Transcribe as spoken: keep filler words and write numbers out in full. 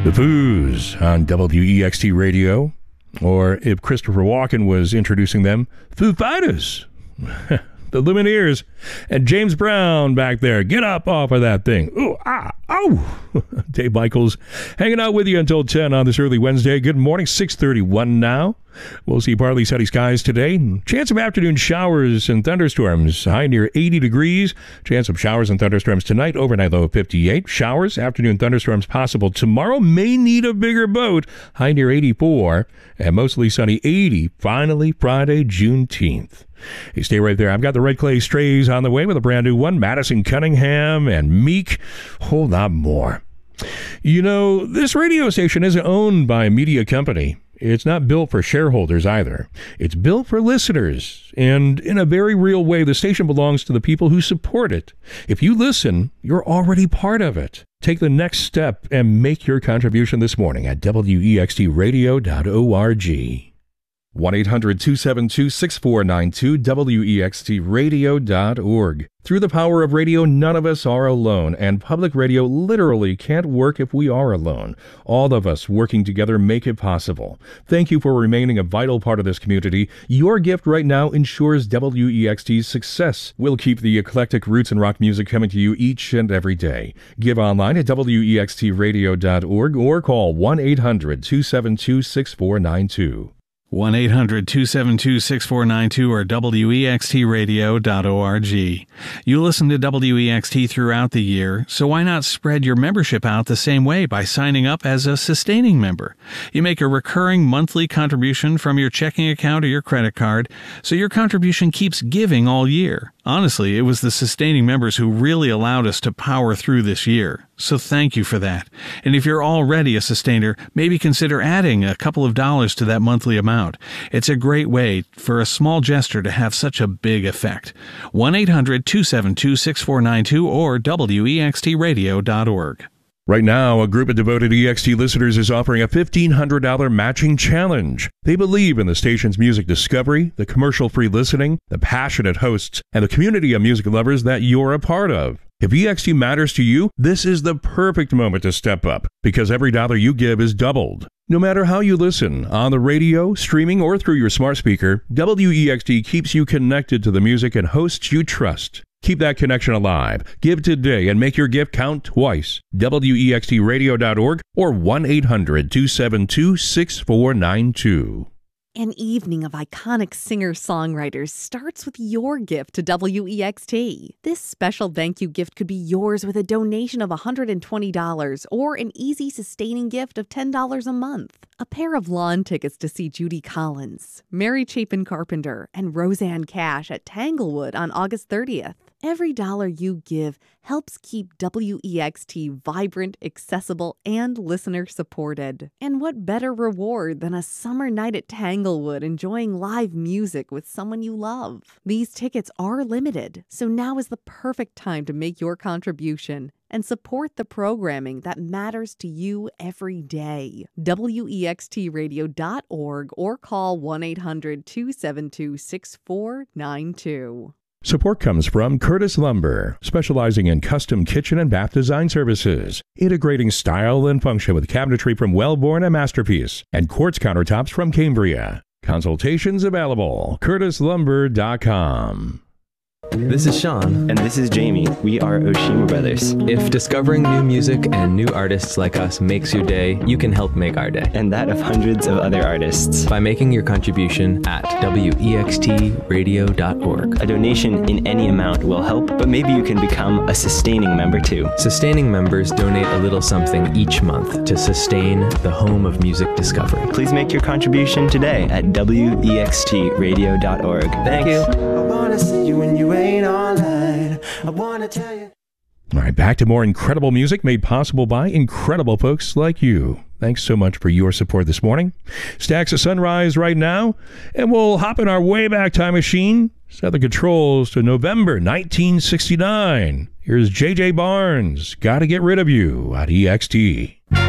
The Foos on W E X T Radio, or if Christopher Walken was introducing them, Foo Fighters, the Lumineers, and James Brown back there. Get up off of that thing. Ooh, ah, oh. Dave Michaels hanging out with you until ten on this early Wednesday. Good morning, six thirty-one now. We'll see partly sunny skies today. Chance of afternoon showers and thunderstorms. High near eighty degrees. Chance of showers and thunderstorms tonight. Overnight low of fifty-eight. Showers, afternoon thunderstorms possible tomorrow. May need a bigger boat. High near eighty-four. And mostly sunny eighty. Finally, Friday, Juneteenth. Hey, stay right there. I've got the Red Clay Strays on the way with a brand new one. Madison Cunningham and Meek. Whole lot more. You know, this radio station isn't owned by a media company. It's not built for shareholders either. It's built for listeners. And in a very real way, the station belongs to the people who support it. If you listen, you're already part of it. Take the next step and make your contribution this morning at W E X T radio dot org. one eight hundred two seven two six four nine two, W E X T radio dot org. Through the power of radio, none of us are alone, and public radio literally can't work if we are alone. All of us working together make it possible. Thank you for remaining a vital part of this community. Your gift right now ensures W E X T's success. We'll keep the eclectic roots and rock music coming to you each and every day. Give online at W E X T radio dot org or call one eight hundred two seven two six four nine two. one eight hundred two seven two six four nine two or W E X T radio dot org. You listen to W E X T throughout the year, so why not spread your membership out the same way by signing up as a sustaining member? You make a recurring monthly contribution from your checking account or your credit card, so your contribution keeps giving all year. Honestly, it was the sustaining members who really allowed us to power through this year. So thank you for that. And if you're already a sustainer, maybe consider adding a couple of dollars to that monthly amount. It's a great way for a small gesture to have such a big effect. one eight hundred two seven two six four nine two or W E X T radio dot org. Right now, a group of devoted E X T listeners is offering a fifteen hundred dollars matching challenge. They believe in the station's music discovery, the commercial-free listening, the passionate hosts, and the community of music lovers that you're a part of. If E X T matters to you, this is the perfect moment to step up, because every dollar you give is doubled. No matter how you listen, on the radio, streaming, or through your smart speaker, W E X T keeps you connected to the music and hosts you trust. Keep that connection alive. Give today and make your gift count twice. W E X T radio dot org or one eight hundred two seven two six four nine two. An evening of iconic singer-songwriters starts with your gift to W E X T. This special thank you gift could be yours with a donation of one hundred twenty dollars or an easy sustaining gift of ten dollars a month. A pair of lawn tickets to see Judy Collins, Mary Chapin Carpenter, and Roseanne Cash at Tanglewood on August thirtieth. Every dollar you give helps keep W E X T vibrant, accessible, and listener-supported. And what better reward than a summer night at Tanglewood enjoying live music with someone you love? These tickets are limited, so now is the perfect time to make your contribution and support the programming that matters to you every day. W E X T radio dot org or call one eight hundred two seven two six four nine two. Support comes from Curtis Lumber, specializing in custom kitchen and bath design services, integrating style and function with cabinetry from Wellborn and Masterpiece, and quartz countertops from Cambria. Consultations available. curtis lumber dot com. This is Sean. And this is Jamie. We are Oshima Brothers. If discovering new music and new artists like us makes your day, you can help make our day. And that of hundreds of other artists. By making your contribution at W E X T radio dot org. A donation in any amount will help, but maybe you can become a sustaining member too. Sustaining members donate a little something each month to sustain the home of music discovery. Please make your contribution today at W E X T radio dot org. Thank Thanks. you. I wanna see you when you ain't online. I wanna tell you. All right, back to more incredible music made possible by incredible folks like you. Thanks so much for your support this morning. Stacks of sunrise right now, and we'll hop in our way back time machine, set the controls to November nineteen sixty-nine. Here's J J Barnes, Gotta Get Rid of You, at E X T.